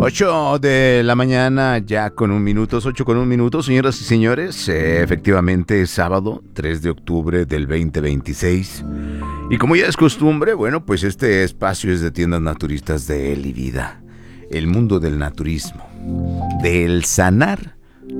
8 de la mañana, ya con 1 minuto, 8 con 1 minuto, señoras y señores. Efectivamente es sábado, 3 de octubre del 2026. Y como ya es costumbre, bueno, pues este espacio es de tiendas naturistas de Él y Vida. El mundo del naturismo, del sanar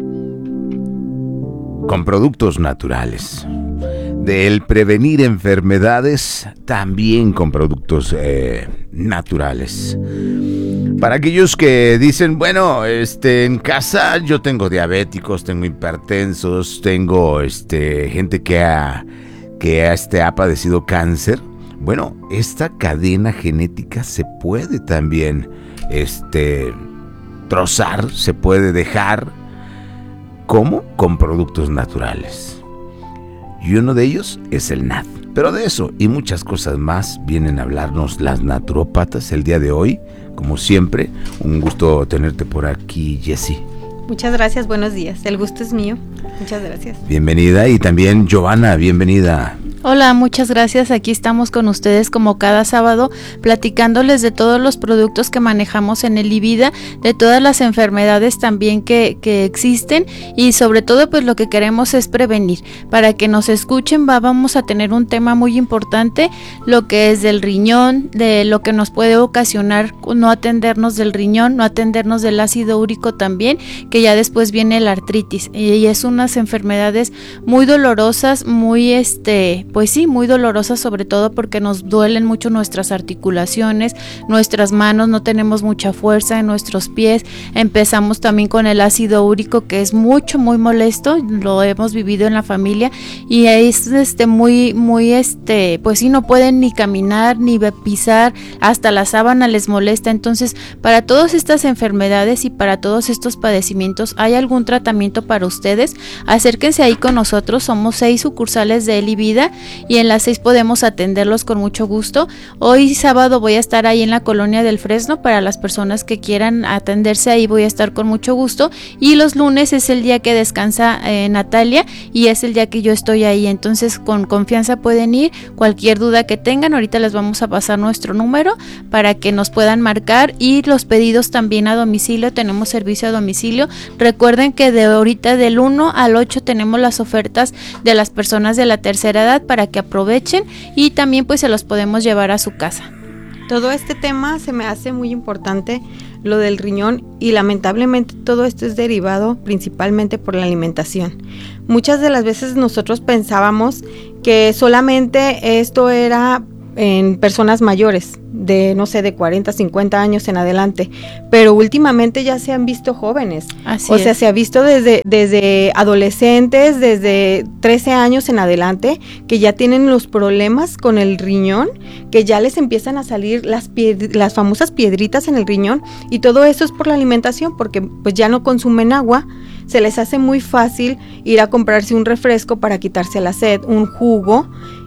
con productos naturales, del prevenir enfermedades también con productos naturales. Para aquellos que dicen, bueno, en casa yo tengo diabéticos, tengo hipertensos, tengo gente que ha padecido cáncer. Bueno, esta cadena genética se puede también trozar, se puede dejar. ¿Cómo? Con productos naturales. Y uno de ellos es el NAD. Pero de eso y muchas cosas más vienen a hablarnos las naturópatas el día de hoy. Como siempre, un gusto tenerte por aquí, Jessie. Muchas gracias, buenos días. El gusto es mío. Muchas gracias. Bienvenida. Y también Giovanna, bienvenida. Hola, muchas gracias. Aquí estamos con ustedes como cada sábado platicándoles de todos los productos que manejamos en Él y Vida, de todas las enfermedades también que existen y sobre todo pues lo que queremos es prevenir. Para que nos escuchen vamos a tener un tema muy importante, lo que es del riñón, de lo que nos puede ocasionar no atendernos del riñón, no atendernos del ácido úrico también, que ya después viene la artritis y es unas enfermedades muy dolorosas, muy pues sí, muy dolorosas, sobre todo porque nos duelen mucho nuestras articulaciones, nuestras manos, no tenemos mucha fuerza en nuestros pies. Empezamos también con el ácido úrico, que es muy molesto, lo hemos vivido en la familia y es muy pues sí, no pueden ni caminar ni pisar, hasta la sábana les molesta. Entonces, para todas estas enfermedades y para todos estos padecimientos, ¿hay algún tratamiento para ustedes? Acérquense ahí con nosotros, somos 6 sucursales de Él y Vida y en las 6 podemos atenderlos con mucho gusto. Hoy sábado voy a estar ahí en la colonia del Fresno, para las personas que quieran atenderse ahí voy a estar con mucho gusto, y los lunes es el día que descansa Natalia y es el día que yo estoy ahí, entonces con confianza pueden ir. Cualquier duda que tengan, ahorita les vamos a pasar nuestro número para que nos puedan marcar, y los pedidos también a domicilio, tenemos servicio a domicilio. Recuerden que de ahorita del 1 al 8 tenemos las ofertas de las personas de la tercera edad para que aprovechen, y también pues se los podemos llevar a su casa. Todo este tema se me hace muy importante, lo del riñón, y lamentablemente todo esto es derivado principalmente por la alimentación. Muchas de las veces nosotros pensábamos que solamente esto era en personas mayores, de 40, 50 años en adelante, pero últimamente ya se han visto jóvenes. Así es. Se ha visto desde adolescentes, desde 13 años en adelante, que ya tienen los problemas con el riñón, que ya les empiezan a salir las famosas piedritas en el riñón, y todo eso es por la alimentación, porque pues ya no consumen agua. Se les hace muy fácil ir a comprarse un refresco para quitarse la sed, un jugo,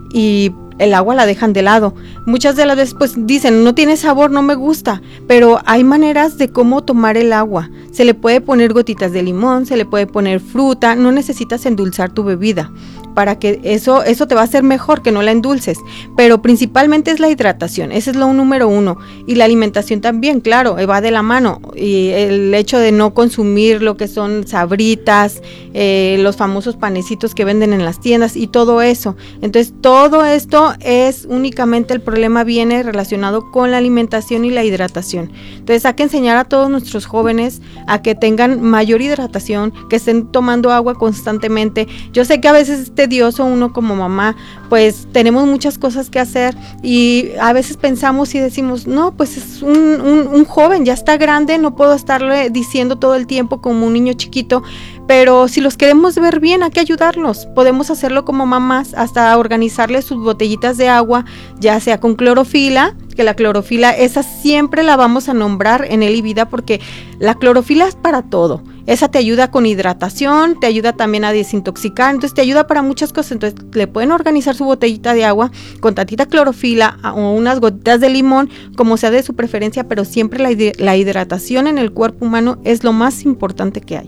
y el agua la dejan de lado. Muchas de las veces pues dicen, no tiene sabor, no me gusta, pero hay maneras de cómo tomar el agua. Se le puede poner gotitas de limón, se le puede poner fruta, no necesitas endulzar tu bebida, para que eso te va a hacer mejor que no la endulces, pero principalmente es la hidratación, ese es lo número 1, y la alimentación también, claro, va de la mano, y el hecho de no consumir lo que son sabritas, los famosos panecitos que venden en las tiendas y todo eso. Entonces todo esto es únicamente, el problema viene relacionado con la alimentación y la hidratación. Entonces hay que enseñar a todos nuestros jóvenes a que tengan mayor hidratación, que estén tomando agua constantemente. Yo sé que a veces es tedioso, uno como mamá, pues tenemos muchas cosas que hacer y a veces pensamos y decimos, no, pues es un joven, ya está grande, no puedo estarle diciendo todo el tiempo como un niño chiquito, pero si los queremos ver bien hay que ayudarlos. Podemos hacerlo como mamás, hasta organizarles sus botellitas de agua, ya sea con clorofila, que la clorofila, esa siempre la vamos a nombrar en Él y Vida, porque la clorofila es para todo. Esa te ayuda con hidratación, te ayuda también a desintoxicar, entonces te ayuda para muchas cosas. Entonces le pueden organizar su botellita de agua con tantita clorofila o unas gotitas de limón, como sea de su preferencia, pero siempre la hidratación en el cuerpo humano es lo más importante que hay.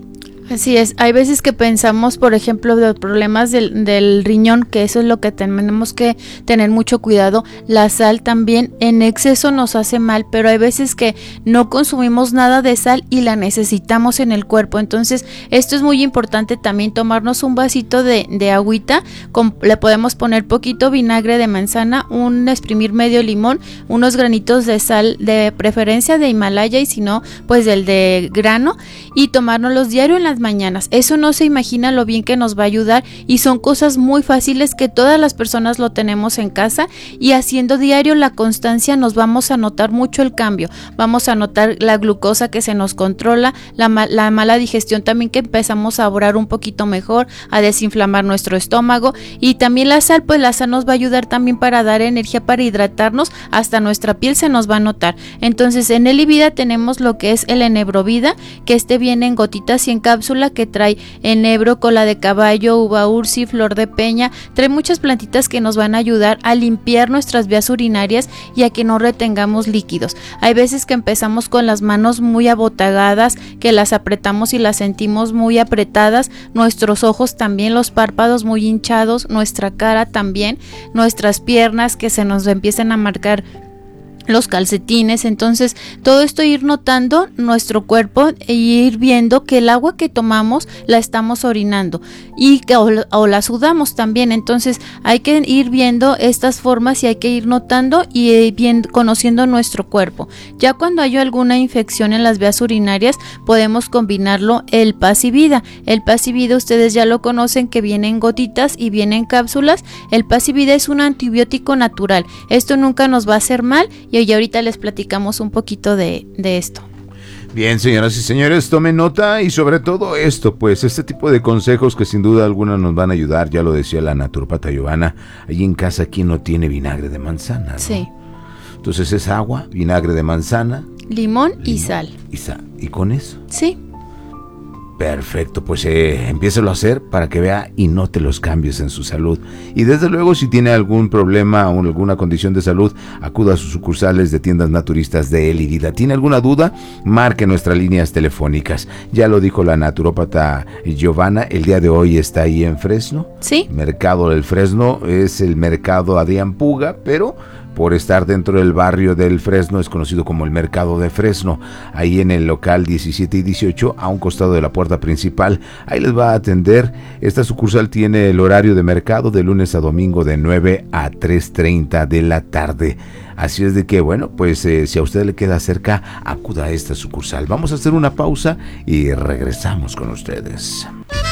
Así es, hay veces que pensamos, por ejemplo, de los problemas del riñón, que eso es lo que tenemos que tener mucho cuidado. La sal también en exceso nos hace mal, pero hay veces que no consumimos nada de sal y la necesitamos en el cuerpo. Entonces, esto es muy importante también, tomarnos un vasito de agüita, le podemos poner poquito vinagre de manzana, exprimir medio limón, unos granitos de sal, de preferencia de Himalaya y si no, pues del de grano, y tomárnoslos diario en las mañanas. Eso no se imagina lo bien que nos va a ayudar y son cosas muy fáciles que todas las personas lo tenemos en casa, y haciendo diario la constancia nos vamos a notar mucho el cambio. Vamos a notar la glucosa que se nos controla, la mala digestión también, que empezamos a orar un poquito mejor, a desinflamar nuestro estómago, y también la sal, pues la sal nos va a ayudar también para dar energía, para hidratarnos, hasta nuestra piel se nos va a notar. Entonces en Elivida tenemos lo que es el Enebrovida, que viene en gotitas y en cápsula, que trae enebro, cola de caballo, uva ursi, flor de peña, trae muchas plantitas que nos van a ayudar a limpiar nuestras vías urinarias y a que no retengamos líquidos. Hay veces que empezamos con las manos muy abotagadas, que las apretamos y las sentimos muy apretadas, nuestros ojos también, los párpados muy hinchados, nuestra cara también, nuestras piernas que se nos empiezan a marcar los calcetines. Entonces todo esto, ir notando nuestro cuerpo e ir viendo que el agua que tomamos la estamos orinando y que o la sudamos también. Entonces hay que ir viendo estas formas y hay que ir notando y bien conociendo nuestro cuerpo. Ya cuando hay alguna infección en las vías urinarias, podemos combinarlo el Pasivida. El Pasivida ustedes ya lo conocen, que viene en gotitas y viene en cápsulas. El Pasivida es un antibiótico natural. Esto nunca nos va a hacer mal y ahorita les platicamos un poquito de esto. Bien, señoras y señores, tomen nota y sobre todo esto, pues este tipo de consejos que sin duda alguna nos van a ayudar. Ya lo decía la naturópata Giovanna, allí en casa, ¿quién no tiene vinagre de manzana, ¿no? Sí. Entonces es agua, vinagre de manzana, limón y sal. ¿Y con eso? Sí. Perfecto, pues empiécelo a hacer para que vea y note los cambios en su salud. Y desde luego, si tiene algún problema o alguna condición de salud, acuda a sus sucursales de tiendas naturistas de Elivida. ¿Tiene alguna duda? Marque nuestras líneas telefónicas. Ya lo dijo la naturópata Giovanna, el día de hoy está ahí en Fresno. Sí. Mercado del Fresno, es el mercado Adrián Puga, pero por estar dentro del barrio del Fresno es conocido como el Mercado de Fresno. Ahí en el local 17 y 18, a un costado de la puerta principal, ahí les va a atender. Esta sucursal tiene el horario de mercado de lunes a domingo de 9 a 3:30 de la tarde. Así es de que, bueno, pues si a usted le queda cerca, acuda a esta sucursal. Vamos a hacer una pausa y regresamos con ustedes.